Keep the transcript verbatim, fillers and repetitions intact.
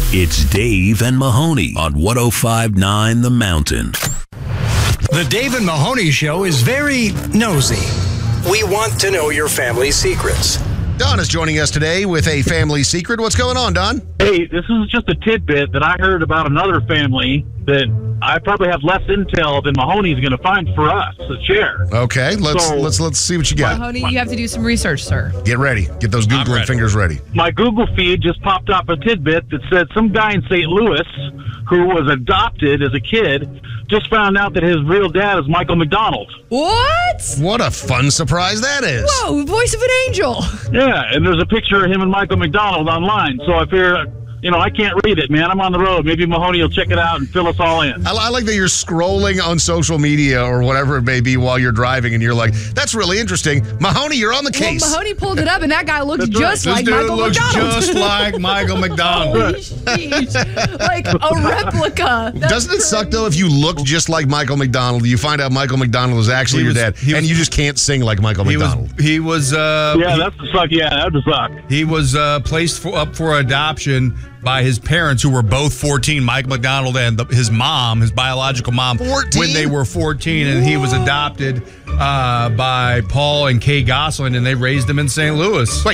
It's Dave and Mahoney on one oh five point nine The Mountain. The Dave and Mahoney Show is very nosy. We want to know your family secrets. Don is joining us today with a family secret. What's going on, Don? Hey, this is just a tidbit that I heard about another family that I probably have less intel than Mahoney's going to find for us to share. Okay, let's So- let's let's see what you got. Mahoney, you have to do some research, sir. Get ready. Get those Googling fingers ready. My Google feed just popped up a tidbit that said some guy in Saint Louis who was adopted as a kid just found out that his real dad is Michael McDonald. What? What a fun surprise that is. Whoa, voice of an angel. Yeah, and there's a picture of him and Michael McDonald online. So I figure, you know, I can't read it, man. I'm on the road. Maybe Mahoney will check it out and fill us all in. I, I like that you're scrolling on social media or whatever it may be while you're driving, and you're like, that's really interesting. Mahoney, you're on the Well, case. Mahoney pulled it up, and that guy looks That's just right. like This dude Michael looks McDonald. just like Michael McDonald. Holy sheesh. Like a replica. That's Doesn't it suck, crazy. though, if you look just like Michael McDonald, you find out Michael McDonald is actually He your was- dad, he was- and you just can't sing like Michael He was McDonald. he was uh, Yeah, he, that's the suck. Yeah, that would suck. he was uh, placed for, up for adoption by his parents, who were both fourteen, Mike McDonald and the, his mom, his biological mom, fourteen? when they were fourteen, and he was adopted uh, by Paul and Kay Gosselin, and they raised him in Saint Louis. Wait,